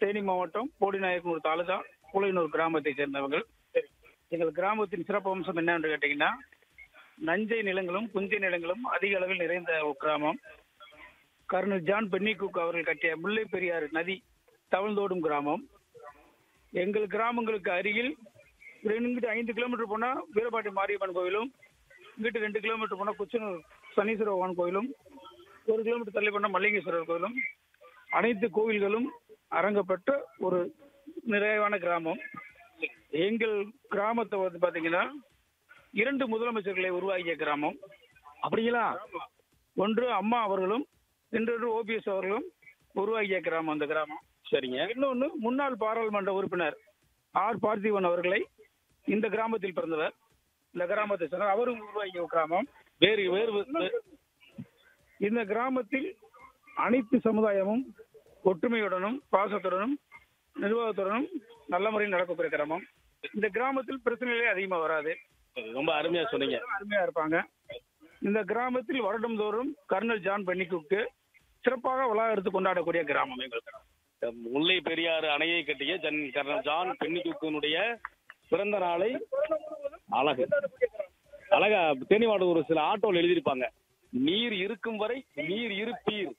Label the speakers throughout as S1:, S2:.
S1: தேனி மாவட்டம் போடிநாயக்கனூர் தாலுகா கூலையனூர் கிராமத்தை சேர்ந்தவர்கள். எங்கள் கிராமத்தின் சிறப்பு அம்சம் என்ன என்று கேட்டீங்கன்னா, நஞ்சை நிலங்களும் புஞ்சை நிலங்களும் அதிக அளவில் நிறைந்த ஒரு கிராமம். கர்னல் ஜான் பென்னிகுக் அவர்கள் கட்டிய முல்லை பெரியாறு நதி தவழ்ந்தோடும் கிராமம். எங்கள் கிராமங்களுக்கு அருகில் இங்கிட்டு 5 கிலோமீட்டர் போனா வீரபாண்டி மாரியம்மன் கோயிலும், இங்கிட்டு 2 கிலோமீட்டர் போனா குச்சனூர் சனீஸ்வர பகவான் கோயிலும், 1 கிலோமீட்டர் தள்ளி போனா மல்லிகேஸ்வரர் கோயிலும், அனைத்து கோவில்களும் அரங்கப்பட்ட ஒரு நிறைவான கிராமம். எங்கள் கிராமத்தை வந்து பாத்தீங்கன்னா 2 முதலமைச்சர்களை உருவாக்கிய கிராமம்.
S2: அப்படிங்களா?
S1: ஒன்று அம்மா அவர்களும், இன்னொன்று ஓபிஎஸ் அவர்களும் உருவாக்கிய கிராமம் அந்த கிராமம்.
S2: சரிங்க.
S1: இன்னொன்னு முன்னாள் பாராளுமன்ற உறுப்பினர் ஆர் பார்த்திபன் அவர்களை இந்த கிராமத்தில் பிறந்தவர், இந்த கிராமத்தை சொன்னார், அவரும் உருவாக்கிய கிராமம்.
S2: வேறு வேறு
S1: இந்த கிராமத்தில் அனைத்து சமுதாயமும் ஒற்றுமையுடனும் பாசத்துடனும் நிர்வாகத்துடனும் நல்ல முறையில் நடக்கக்கூடிய கிராமம். இந்த கிராமத்தில் பிரச்சனைகளே அதிகமா வராது.
S2: ரொம்ப அருமையா சொன்னீங்க.
S1: அருமையா இருப்பாங்க. இந்த கிராமத்தில் வருடம்தோறும் கர்னல் ஜான் பென்னிகுக்கு சிறப்பாக விழா எடுத்து கொண்டாடக்கூடிய கிராமம் எங்கள் கிராமம்.
S2: முல்லை பெரியாறு அணையை கட்டிய கர்னல் ஜான் பென்னிகுக்கினுடைய பிறந்த நாளை அழகா தேனி மாவட்டம் ஒரு சில ஆட்டோவில் எழுதியிருப்பாங்க, நீர் இருக்கும் வரை நீர் இருப்பீர்.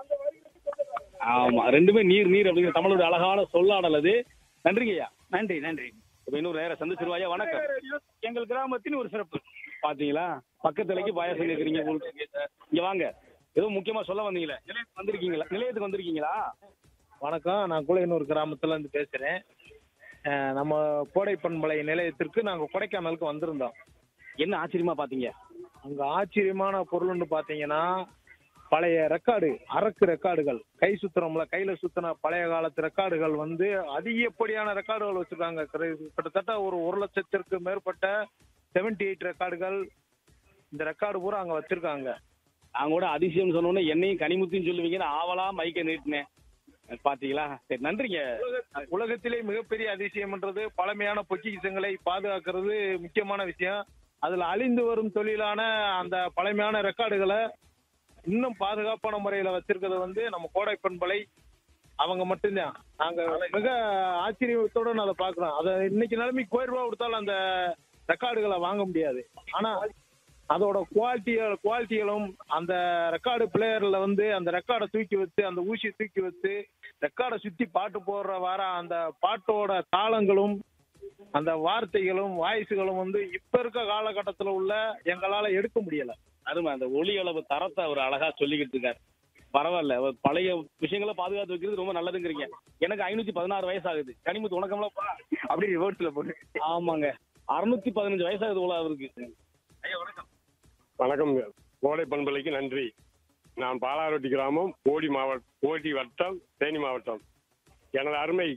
S2: ஆமா, ரெண்டுமே நீர் நீர் அப்படிங்கிற தமிழுடைய அழகான சொல்லாடல் அது. நன்றிங்க ஐயா.
S1: நன்றி நன்றி.
S2: இன்னொரு நேரம் சந்திச்சிருவாயா. வணக்கம்.
S1: எங்கள் கிராமத்தின் ஒரு சிறப்பு
S2: பாத்தீங்களா, பக்கத்துலைக்கு பாயாசம் கேட்குறீங்க. இங்க வாங்க, ஏதோ முக்கியமா சொல்ல வந்தீங்களே, நிலையத்துக்கு வந்திருக்கீங்களா?
S3: வணக்கம், நான் கூலையனூர் கிராமத்துல இருந்து பேசுறேன். நம்ம கோடை பண்பலை நிலையத்திற்கு நாங்க கொடைக்கானலுக்கு வந்திருந்தோம்.
S2: என்ன ஆச்சரியமா பாத்தீங்க?
S3: அங்க ஆச்சரியமான பொருள்னு பாத்தீங்கன்னா, பழைய ரெக்கார்டு, அரக்கு ரெக்கார்டுகள், கை சுத்துறோம்ல, கையில சுத்தின பழைய காலத்து ரெக்கார்டுகள் வந்து அதிகப்படியான ரெக்கார்டுகள் வச்சிருக்காங்க. கிட்டத்தட்ட ஒரு 1,00,000க்கு மேற்பட்ட 78 ரெக்கார்டுகள். இந்த ரெக்கார்டு பூரா அங்க வச்சிருக்காங்க.
S2: அவங்க கூட அதிசயம் சொன்னோன்னே என்னையும் கனிமுத்தின்னு சொல்லுவீங்கன்னு ஆவலா மைக்க நீட்டினேன். பாத்தீங்களா? சரி, நன்றிங்க.
S3: உலகத்திலே மிகப்பெரிய அதிசயம்ன்றது பழமையான பொக்கிஷங்களை பாதுகாக்கிறது முக்கியமான விஷயம். அதுல அழிந்து வரும் தொழிலான அந்த பழமையான ரெக்கார்டுகளை இன்னும் பாதுகாப்பான முறையில வச்சிருக்கிறது வந்து நம்ம கோடை பண்பலை அவங்க மட்டும்தான். நாங்க மிக ஆச்சரியத்தோட அதை பாக்குறோம். அதை இன்னைக்கு நிலைமைக்கு ₹1000 கொடுத்தாலும் அந்த ரெக்கார்டுகளை வாங்க முடியாது. ஆனா அதோட குவாலிட்டிகளும் அந்த ரெக்கார்டு பிளேயர்ல வந்து அந்த ரெக்கார்டை தூக்கி வச்சு, அந்த ஊசியை தூக்கி வச்சு ரெக்கார்டை சுத்தி பாட்டு போடுற வர அந்த பாட்டோட தாளங்களும் அந்த வார்த்தைகளும் வாய்ஸுகளும் வந்து இப்ப இருக்க காலகட்டத்துல உள்ள எங்களால எடுக்க முடியல.
S2: அருமை. அந்த ஒளி அளவு தரத்தை அவர் அழகா சொல்லிக்கிட்டு இருக்காரு. பரவாயில்ல, பழைய விஷயங்களை பாதுகாத்து வைக்கிறது ரொம்ப நல்லதுங்கிறீங்க. எனக்கு 516 வயசு ஆகுது. கனிமுத்து உனக்கம்லாம்
S1: அப்படி ரிவர்ஸ்ல போட்டு.
S2: ஆமாங்க, 615 வயசாகுது போல அவருக்கு. ஐயா வணக்கம்.
S4: வணக்கம். கோடை பண்பலைக்கு நன்றி. நான் பாலாரோட்டி கிராமம், போடி வட்டம், தேனி மாவட்டம். எனது அருமை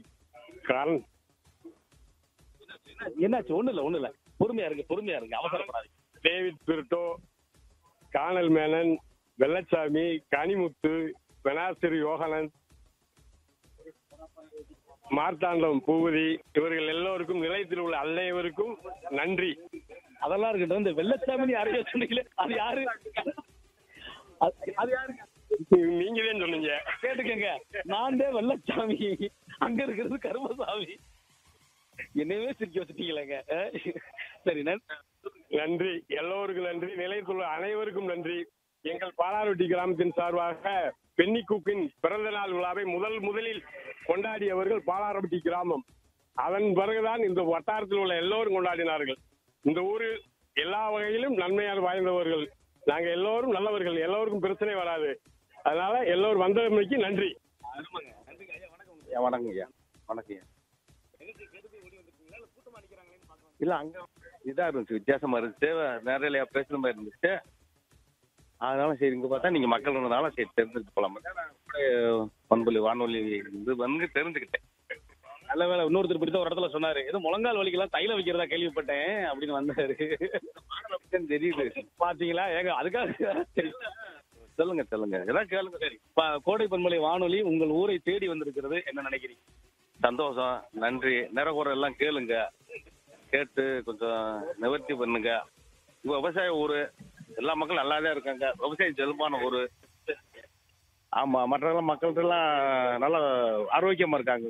S2: என்னாச்சு? ஒண்ணு இல்ல, பொறுமையா இருக்கு, அவசரப்படாதீங்க.
S4: டேவிட் பிரிட்டோ, கானல் மேனன், வெள்ளச்சாமி, கனிமுத்து, பெனாசிர் யோகானந்த், மார்த்தாண்டம் பூவதி, இவர்கள் எல்லோருக்கும் நிலையத்தில் உள்ள அனைவருக்கும் நன்றி.
S2: அதெல்லாம் இருக்கட்டும். இந்த வெள்ளச்சாமி யாரையோ சொன்னீங்களே, அது யாரு? அது யாரு?
S4: நீங்கதான் சொன்னீங்க.
S2: கேட்டுக்கங்க, நான் தான் வெள்ளச்சாமி, அங்க இருக்கிறது கருமசாமி. என்னவே சிரிக்க வச்சுட்டீங்களேங்க. சரி,
S4: நன்றி. எல்லோருக்கும் நன்றி. நிலையத்தில் உள்ள அனைவருக்கும் நன்றி. எங்கள் பாலாரோட்டி கிராமத்தின் சார்பாக பென்னிகுக்கின் பிறந்த நாள் விழாவை முதலில் கொண்டாடியவர்கள் பாலாரோட்டி கிராமம். அதன் பிறகுதான் இந்த வட்டாரத்தில் உள்ள எல்லோரும் கொண்டாடினார்கள். இந்த ஊரில் எல்லா வகையிலும் நன்மையால் வாய்ந்தவர்கள். நாங்க எல்லோரும் நல்லவர்கள், எல்லோருக்கும் பிரச்சனை வராது. அதனால எல்லோரும் வந்தமைக்கு நன்றி.
S5: வணக்கம் ஐயா. வணக்கம் ஐயா. இல்ல, அங்க இதா இருந்துச்சு, வித்தியாசமா இருந்துச்சு, நிறைய பேசுற மாதிரி இருந்துச்சு. அதனால சரி, இங்க பார்த்தா நீங்க மக்கள் இருந்ததுனால சரி தெரிஞ்சுட்டு போலாம். பண்பொலி வானொலி வந்து தெரிஞ்சுக்கிட்டேன்.
S2: நல்ல வேலை. இன்னொருத்தர் பிடித்த ஒரு இடத்துல சொன்னாரு, ஏதோ முழங்கால் வலிக்கெல்லாம் தைல வைக்கிறதா கேள்விப்பட்டேன் அப்படின்னு வந்தாரு.
S5: தெரியுது.
S2: பாத்தீங்களா? ஏங்க அதுக்காக சரி
S5: சொல்லுங்க ஏதாவது கேளுங்க.
S2: சரி, கோடை பண்பலை வானொலி உங்கள் ஊரை தேடி வந்திருக்கிறது, என்ன நினைக்கிறீங்க?
S5: சந்தோஷம், நன்றி. நிறகுறை எல்லாம் கேளுங்க, கேட்டு கொஞ்சம் நிவர்த்தி பண்ணுங்க. விவசாய ஊரு, எல்லா மக்களும் நல்லாதான் இருக்காங்க. விவசாயம் செல்வான ஊரு. ஆமா, மற்ற மக்கள்கிட்ட எல்லாம் நல்லா ஆரோக்கியமா இருக்காங்க.